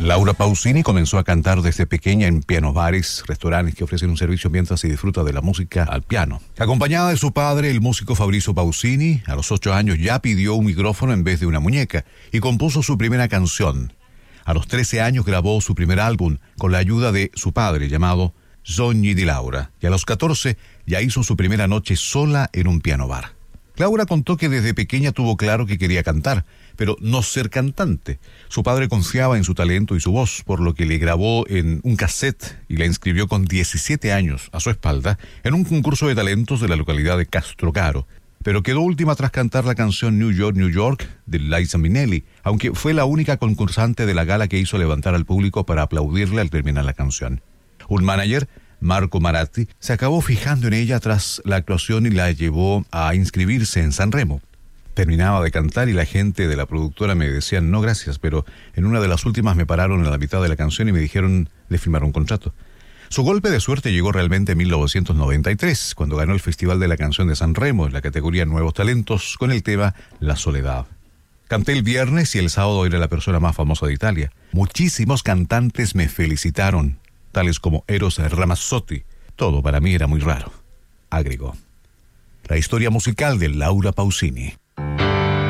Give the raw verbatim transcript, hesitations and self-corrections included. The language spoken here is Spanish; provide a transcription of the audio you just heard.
Laura Pausini comenzó a cantar desde pequeña en pianos bares, restaurantes que ofrecen un servicio mientras se disfruta de la música al piano. Acompañada de su padre, el músico Fabrizio Pausini, a los ocho años ya pidió un micrófono en vez de una muñeca y compuso su primera canción. A los trece años grabó su primer álbum con la ayuda de su padre llamado Sogni di Laura, y a los catorce ya hizo su primera noche sola en un piano bar. Laura contó que desde pequeña tuvo claro que quería cantar, pero no ser cantante. Su padre confiaba en su talento y su voz, por lo que le grabó en un cassette y la inscribió con diecisiete años a su espalda en un concurso de talentos de la localidad de Castrocaro. Pero quedó última tras cantar la canción New York, New York de Liza Minnelli, aunque fue la única concursante de la gala que hizo levantar al público para aplaudirle al terminar la canción. Un manager, Marco Maratti, se acabó fijando en ella tras la actuación y la llevó a inscribirse en Sanremo. Terminaba de cantar y la gente de la productora me decían no gracias, pero en una de las últimas me pararon a la mitad de la canción y me dijeron de firmar un contrato. Su golpe de suerte llegó realmente en mil novecientos noventa y tres, cuando ganó el Festival de la Canción de Sanremo en la categoría Nuevos Talentos con el tema La Soledad. Canté el viernes y el sábado era la persona más famosa de Italia. Muchísimos cantantes me felicitaron, tales como Eros Ramazzotti. Todo para mí era muy raro, agregó. La historia musical de Laura Pausini.